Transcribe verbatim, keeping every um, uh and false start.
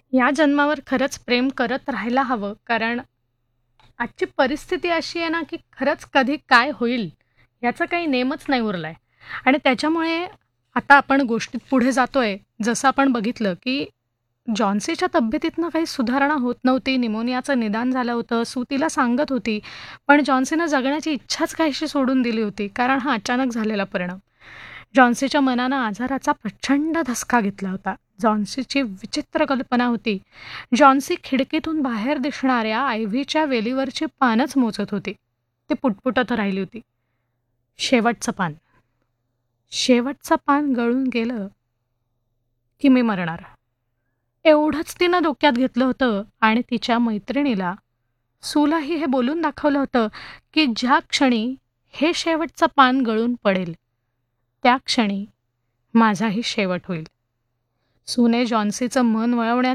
या जन्मावर खरंच प्रेम करत राहायला हवं, कारण आजची परिस्थिती अशी आहे ना, की खरंच कधी काय होईल याचा काही नेमच नाही उरलाय. आणि त्याच्यामुळे आता आपण गोष्टीत पुढे जातोय. जसं आपण बघितलं, की जॉन्सीच्या तब्येतीतनं काही सुधारणा होत नव्हती. निमोनियाचं निदान झालं होतं. सू तिला सांगत होती. पण जॉन्सीनं जगण्याची इच्छाच काहीशी सोडून दिली होती, कारण हा अचानक झालेला परिणाम. जॉन्सीच्या मनानं आजाराचा प्रचंड धसका घेतला होता. जॉन्सीची विचित्र कल्पना होती. जॉन्सी खिडकीतून बाहेर दिसणाऱ्या आयव्हीच्या वेलीवरची पानच मोजत होती. ती पुटपुटत राहिली होती. शेवटचं पान. शेवटचं पान गळून गेलं, की मी मरणार. एवढंच तिनं डोक्यात घेतलं होतं आणि तिच्या मैत्रिणीला, सूलाही हे बोलून दाखवलं होतं, की ज्या क्षणी हे शेवटचं पान गळून पडेल, त्या क्षणी माझाही शेवट होईल. सूने जॉन्सीचं मन वळवण्याचा